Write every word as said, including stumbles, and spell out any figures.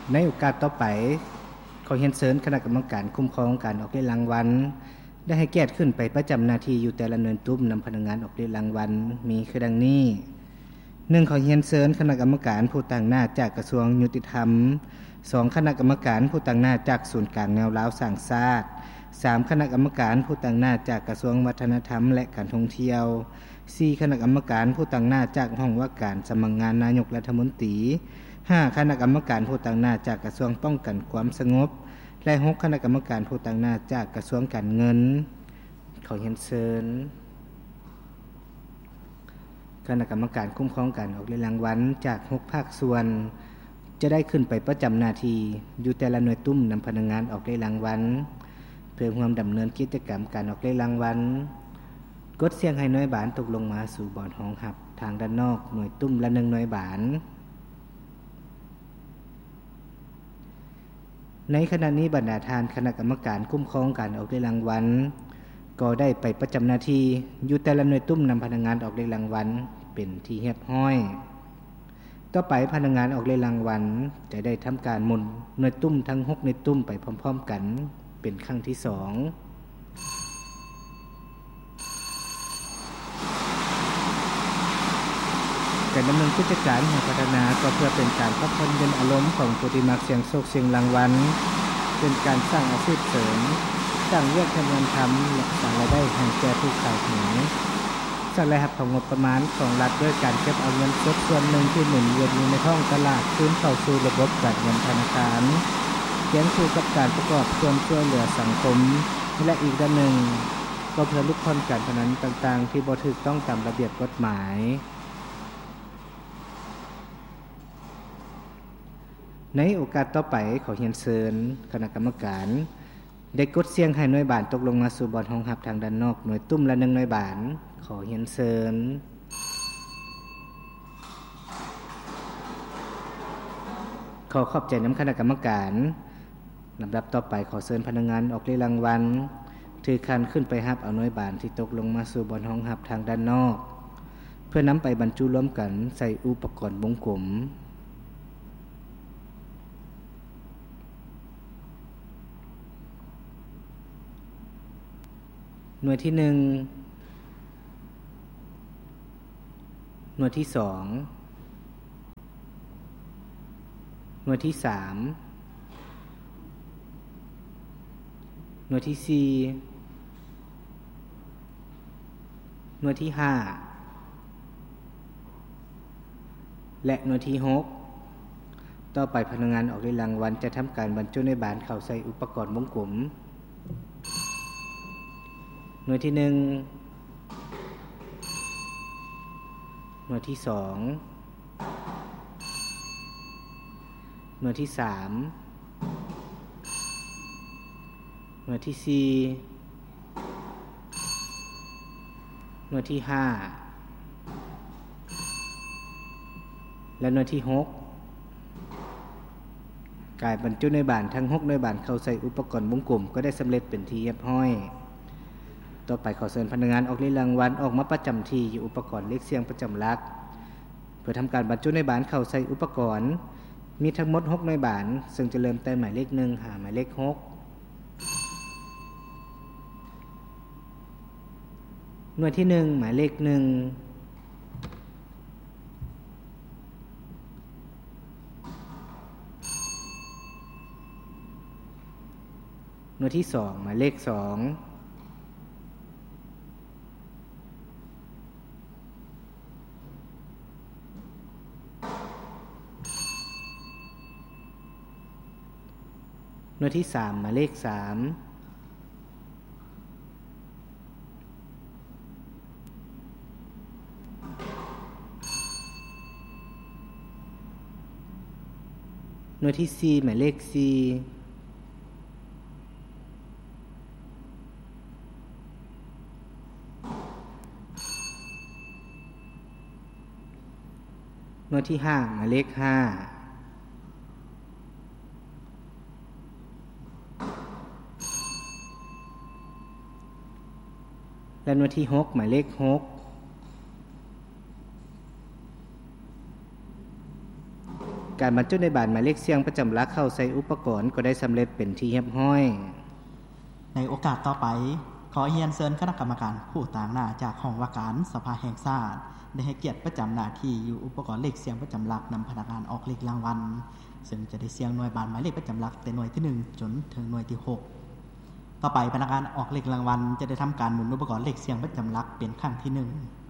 ในโอกาสต่อไปขอเรียนเชิญคณะกรรมการคุ้มครองการออกเรียนรางวัลได้ให้แก่ขึ้นไปประจำหน้าที่อยู่แต่ละหน่วยตุ้มนำพนักงานออกเรียนรางวัลมีคือดังนี้หนึ่งขอเรียนเชิญคณะกรรมการผู้ตั้งหน้าจากกระทรวงยุติธรรมสองคณะกรรมการผู้ตั้งหน้าจากศูนย์กลางแนวร้าวสร้างชาติสามคณะกรรมการผู้ตั้งหน้าจากกระทรวงวัฒนธรรมและการท่องเที่ยวสี่คณะกรรมการผู้ตั้งหน้าจากห้องว่าการสำนักงานนายกรัฐมนตรีห้าคณะกรรมการผู้ตั้งหน้าจากกระทรวงป้องกันความสงบและหกคณะกรรมการผู้ตั้งหน้าจากกระทรวงการเงินขอเรียนเชิญคณะกรรมการคุ้มครองการออกเรียนรางวัลจากหกภาคส่วนจะได้ขึ้นไปประจำหน้าที่อยู่แต่ละหน่วยตุ้มนำพนักงานออกเรียนรางวัลเพื่อร่วมดำเนินกิจกรรมการออกเรียนรางวัลกดเสียงให้หน่วยบานตกลงมาสู่บอร์ดห้องหับทางด้านนอกหน่วยตุ้มละหนึ่งหน่วยบานในขณะนี้บรรดาทานคณะกรรมการคุ้มครองการออกเรียนรางวัลก็ได้ไปประจำหน้าที่อยู่แต่ละหน่วยตุ้มนำพนักงานออกเรียนรางวัลเป็นที่เรียบร้อยต่อไปพนักงานออกเรียนรางวัลจะได้ทำการหมุนหน่วยตุ้มทั้งหกหน่วยตุ้มไปพร้อมๆกันเป็นครั้งที่สองการดำเนินกิจการแห่งพัฒนาก็เพื่อเป็นการพัฒนาอารมณ์ของผู้ที่มักเสี่ยงโชคเสี่ยงรางวัลเป็นการสร้างอาชีพเสริมสร้างเรื่องการเงินทำและสร้างรายได้ให้แก่ผู้ขายหวยสร้างรายรับของงบประมาณของรัฐด้วยการเก็บเอาเงินสดส่วนหนึ่งที่หมุนเวียนอยู่ในท้องตลาดคืนเข้าสู่ระบบการเงินธนาคารเกี่ยวข้องกับการประกอบส่วนช่วยเหลือสังคมและอีกด้านหนึ่งก็เพื่อลดทอนการพนันต่างๆที่บ่ถูกต้องตามระเบียบกฎหมายในโอกาสต่อไปขอเรียนเชิญคณะกรรมการได้กดเสียงให้หน่วยบานตกลงมาสู่บอร์ดห้องหับทางด้านนอกหน่วยตุ้มละหนึ่งหน่วยบานขอเรียนเชิญขอขอบใจน้ำคณะกรรมการลำดับต่อไปขอเชิญพนักงานออกเรียนรางวัลถือคันขึ้นไปหับเอาหน่วยบานที่ตกลงมาสู่บอร์ดห้องหับทางด้านนอกเพื่อนำไปบรรจุรวมกันใส่อุปกรณ์วงกลมหน่วยที่หนึ่งหน่วยที่สองหน่วยที่สามหน่วยที่สี่หน่วยที่ห้าและหน่วยที่หกต่อไปพนักงานออกเรียนรางวัลจะทำการบรรจุในบานเข้าใส่อุปกรณ์วงกลมหน่วยที่หนึ่งหน่วยที่สองหน่วยที่สามหน่วยที่สี่หน่วยที่ห้าและหน่วยที่หกการบรรจุในบานทั้งหกในบานเข้าใส่อุปกรณ์วงกลมก็ได้สำเร็จเป็นที่เรียบร้อยต่อไปขอเชิญพนักงานออกเรียนรางวัลออกมาประจำที่อยู่อุปกรณ์เลขเสียงประจำหลักเพื่อทำการบรรจุในบานเข้าใส่อุปกรณ์มีทั้งหมดหกในบานซึ่งจะเริ่มแต่หมายเลขหนึ่งหาหมายเลขหกหน่วยที่หนึ่งหมายเลขหนึ่งหน่วยที่สองหมายเลขสองหน่วยที่สามหมายเลขสามหน่วยที่สี่หมายเลขสี่หน่วยที่ห้าหมายเลขห้าและหน่วยที่หกหมายเลขหกหการบรรจุในบานหมายเลขเสียงประจำหลักเข้าใส่อุปกรณ์ก็ได้สำเร็จเป็นที่เรียบร้อยในโอกาสต่อไปขอเรียนเชิญคณะกรรมการผู้ต่างหน้าจากห้องว่าการสภาแห่งชาติได้ให้เกียรติประจำหน้าที่อยู่อุปกรณ์เลขเสียงประจำหลักนำพนักงานออกเลขรางวัลซึ่งจะได้เสียงหน่วยบานหมายเลขประจำหลักแต่หน่วยที่หนึ่งจนถึงหน่วยที่หกต่อไปพนักงานออกเลขรางวัลจะได้ทำการหมุนอุปกรณ์เลขเสียงประจำหลักเป็นครั้งที่หนึ่ง